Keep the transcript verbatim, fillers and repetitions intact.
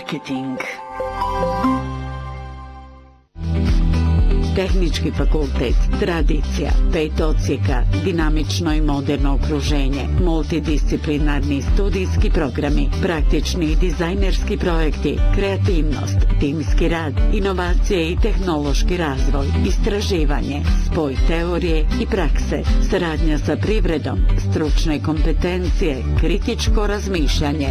Marketing. Tehnički fakultet, tradicija, pet odsjeka, dinamično i moderno okruženje, multidisciplinarni studijski programi, praktični i dizajnerski projekti, kreativnost, timski rad, inovacije i tehnološki razvoj, istraživanje, spoj teorije i prakse, saradnja sa privredom, stručne kompetencije, kritičko razmišljanje,